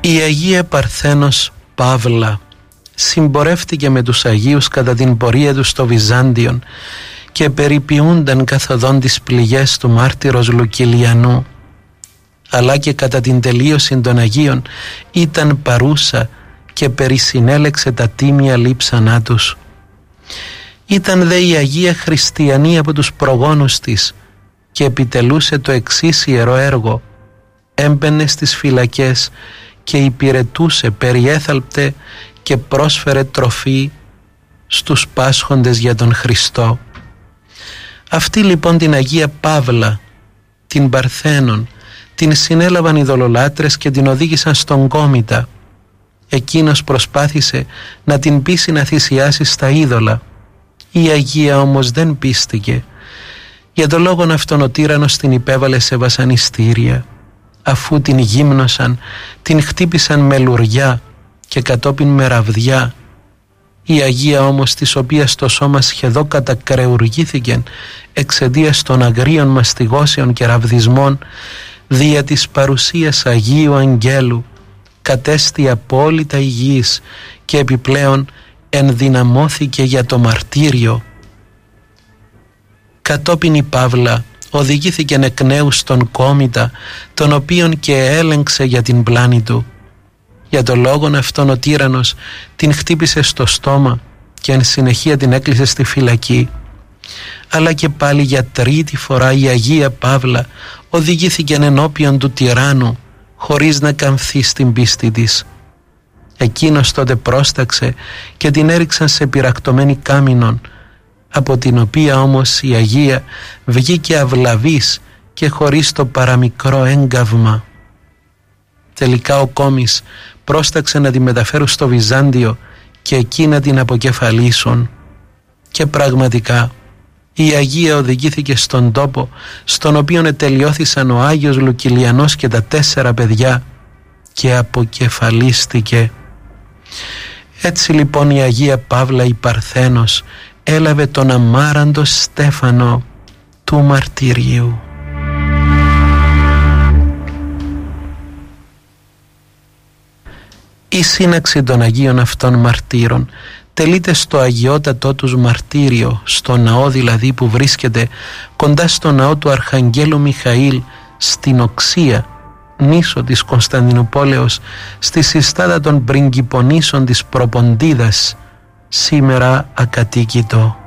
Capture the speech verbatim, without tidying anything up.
Η Αγία Παρθένος Παύλα συμπορεύτηκε με τους Αγίους κατά την πορεία του στο Βυζάντιον και περιποιούνταν καθοδόν τις πληγές του μάρτυρος Λουκυλιανού, αλλά και κατά την τελείωση των Αγίων ήταν παρούσα και περισυνέλεξε τα τίμια λείψανά τους. Ήταν δε η Αγία Χριστιανή από τους προγόνους της και επιτελούσε το εξής ιερό έργο: έμπαινε στις φυλακές και υπηρετούσε, περιέθαλπτε και πρόσφερε τροφή στους πάσχοντες για τον Χριστό. Αυτή λοιπόν την Αγία Παύλα, την Παρθένον, την συνέλαβαν οι ειδωλολάτρες και την οδήγησαν στον Κόμητα. Εκείνος προσπάθησε να την πείσει να θυσιάσει στα είδωλα. Η Αγία όμως δεν πίστηκε. Για τον λόγον αυτόν ο τύραννος την υπέβαλε σε βασανιστήρια. Αφού την γύμνωσαν, την χτύπησαν με λουριά και κατόπιν με ραβδιά. Η Αγία όμως, της οποίας το σώμα σχεδόν κατακρεουργήθηκε εξαιτίας των αγρίων μαστιγώσεων και ραβδισμών, δια της παρουσίας Αγίου Αγγέλου κατέστη απόλυτα υγιής και επιπλέον ενδυναμώθηκε για το μαρτύριο. Κατόπιν η Παύλα οδηγήθηκε εκ νέου στον Κόμητα, τον οποίον και έλεγξε για την πλάνη του. Για τον λόγον αυτόν ο τύραννος την χτύπησε στο στόμα και εν συνεχεία την έκλεισε στη φυλακή. Αλλά και πάλι για τρίτη φορά η Αγία Παύλα οδηγήθηκε ενώπιον του τυράννου χωρίς να καμφθεί στην πίστη της. Εκείνος τότε πρόσταξε και την έριξαν σε πυρακτωμένη κάμινον, από την οποία όμως η Αγία βγήκε αυλαβής και χωρίς το παραμικρό έγκαυμα. Τελικά ο κόμης πρόσταξε να τη μεταφέρουν στο Βυζάντιο και εκεί να την αποκεφαλίσουν. Και πραγματικά η Αγία οδηγήθηκε στον τόπο στον οποίο ετελειώθησαν ο Άγιος Λουκυλιανός και τα τέσσερα παιδιά και αποκεφαλίστηκε. Έτσι λοιπόν η Αγία Παύλα η Παρθένος έλαβε τον αμάραντο στέφανο του μαρτυρίου. Η σύναξη των Αγίων αυτών μαρτύρων τελείται στο αγιότατό τους μαρτύριο, στο ναό δηλαδή που βρίσκεται κοντά στο ναό του Αρχαγγέλου Μιχαήλ στην Οξία, νήσο της Κωνσταντινούπολεως, στη συστάδα των πριγκιπονήσων της Προποντίδας, σήμερα ακατοίκητο.